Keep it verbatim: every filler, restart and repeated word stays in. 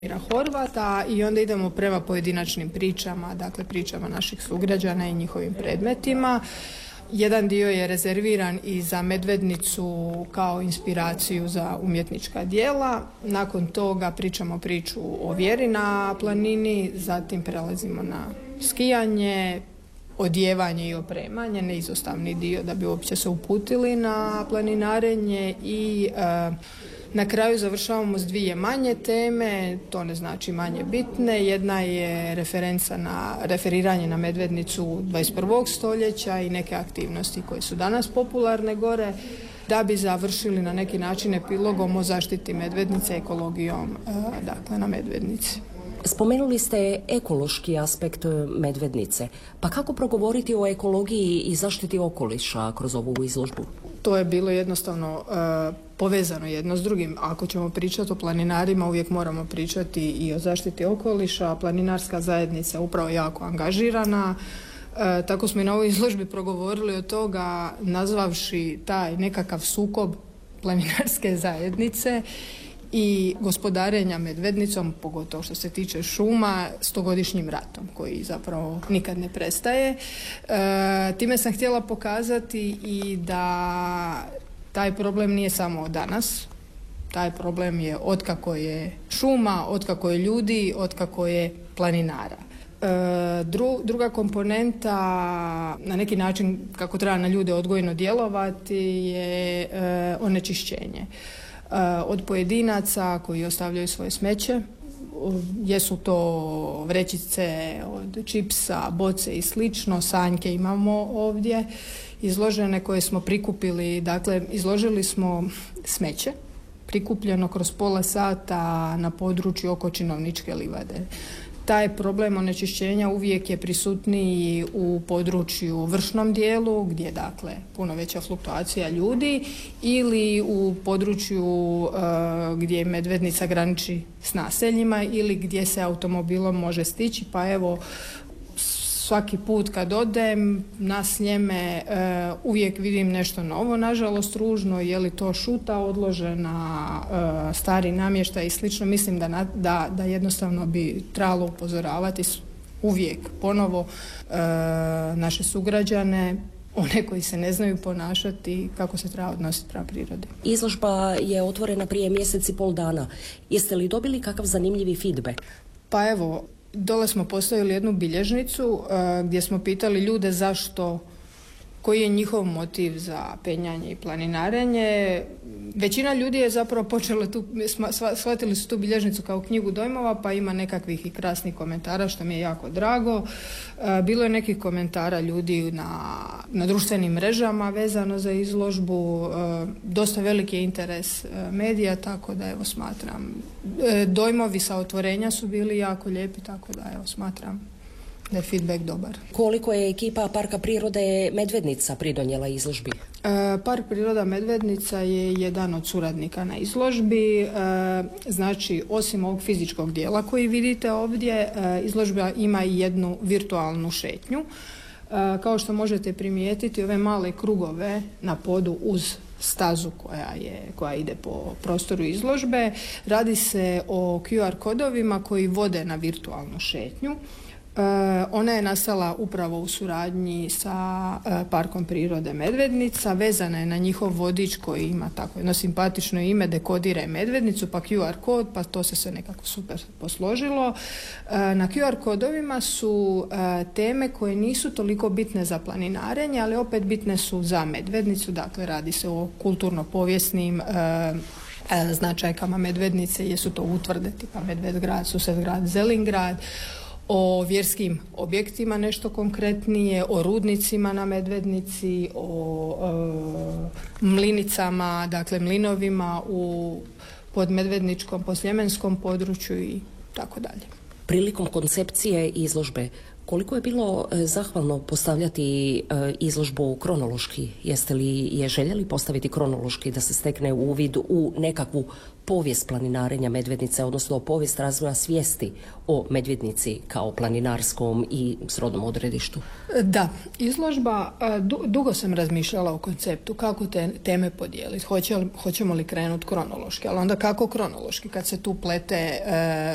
Horvata i onda idemo prema pojedinačnim pričama, dakle pričama naših sugrađana i njihovim predmetima. Jedan dio je rezerviran i za Medvednicu kao inspiraciju za umjetnička djela. Nakon toga pričamo priču o vjeri na planini, zatim prelazimo na skijanje, odjevanje i opremanje, neizostavni dio da bi uopće se uputili na planinarenje i e, na kraju završavamo s dvije manje teme, to ne znači manje bitne. Jedna je referenca na, referiranje na Medvednicu dvadeset prvog stoljeća i neke aktivnosti koje su danas popularne gore, da bi završili na neki način epilogom o zaštiti Medvednice, ekologijom dakle na Medvednici. Spomenuli ste ekološki aspekt Medvednice. Pa kako progovoriti o ekologiji i zaštiti okoliša kroz ovu izložbu? To je bilo jednostavno uh, povezano jedno s drugim. Ako ćemo pričati o planinarima, uvijek moramo pričati i o zaštiti okoliša. Planinarska zajednica je upravo jako angažirana. Uh, tako smo i na ovoj izložbi progovorili o toga, nazvavši taj nekakav sukob planinarske zajednice i gospodarenja Medvednicom, pogotovo što se tiče šuma, stogodišnjim ratom koji zapravo nikad ne prestaje. E, time sam htjela pokazati i da taj problem nije samo od danas. Taj problem je otkako je šuma, otkako je ljudi, otkako je planinara. E, dru, druga komponenta, na neki način kako treba na ljude odgojno djelovati, je e, onečišćenje. Od pojedinaca koji ostavljaju svoje smeće, jesu to vrećice od čipsa, boce i slično, sanjke imamo ovdje izložene koje smo prikupili, dakle izložili smo smeće prikupljeno kroz pola sata na području oko Činovničke livade. Taj problem onečišćenja uvijek je prisutniji u području vršnom dijelu, gdje je dakle puno veća fluktuacija ljudi, ili u području uh, gdje Medvednica graniči s naseljima ili gdje se automobilom može stići, pa evo svaki put kad odem na Sljeme uh, uvijek vidim nešto novo, nažalost ružno, je li to šuta odložena, uh, stari namještaj i slično. Mislim da, na, da, da jednostavno bi trebalo upozoravati uvijek ponovo uh, naše sugrađane, one koji se ne znaju ponašati, kako se treba odnositi prema prirodi. Izložba je otvorena prije mjesec i pol dana. Jeste li dobili kakav zanimljivi feedback? Pa evo, dole smo postavili jednu bilježnicu uh, gdje smo pitali ljude zašto, koji je njihov motiv za penjanje i planinarenje. Većina ljudi je zapravo počela tu, shvatili su tu bilježnicu kao knjigu dojmova, pa ima nekakvih i krasnih komentara, što mi je jako drago. Uh, bilo je nekih komentara ljudi na, na društvenim mrežama vezano za izložbu. Uh, dosta veliki je interes uh, medija, tako da evo smatram. Uh, dojmovi sa otvorenja su bili jako lijepi, tako da evo smatram da je feedback dobar. Koliko je ekipa Parka prirode Medvednica pridonijela izložbi? E, Park priroda Medvednica je jedan od suradnika na izložbi. E, znači, osim ovog fizičkog dijela koji vidite ovdje, e, izložba ima i jednu virtualnu šetnju. E, kao što možete primijetiti, ove male krugove na podu uz stazu koja, je, koja ide po prostoru izložbe, radi se o Q R kodovima koji vode na virtualnu šetnju. Uh, ona je nastala upravo u suradnji sa uh, Parkom prirode Medvednica, vezana je na njihov vodič koji ima tako jedno simpatično ime, dekodira Medvednicu, pa Q R kod, pa to se sve nekako super posložilo. Uh, na Q R kodovima su uh, teme koje nisu toliko bitne za planinarenje, ali opet bitne su za Medvednicu, dakle radi se o kulturno-povijesnim uh, značajkama Medvednice, jesu to utvrde tipa Medvedgrad, Susetgrad, Zelingrad, o vjerskim objektima nešto konkretnije, o rudnicima na Medvednici, o e, mlinicama, dakle mlinovima u podmedvedničkom, posljemenskom području i tako dalje. Prilikom koncepcije izložbe, koliko je bilo e, zahvalno postavljati e, izložbu kronološki? Jeste li je željeli postaviti kronološki da se stekne uvid u nekakvu povijest planinarenja Medvednice, odnosno povijest razvoja svijesti o Medvednici kao planinarskom i srodnom odredištu? Da, izložba, dugo sam razmišljala o konceptu, kako te teme podijeliti, Hoće, hoćemo li krenuti kronološki, ali onda kako kronološki kad se tu plete e,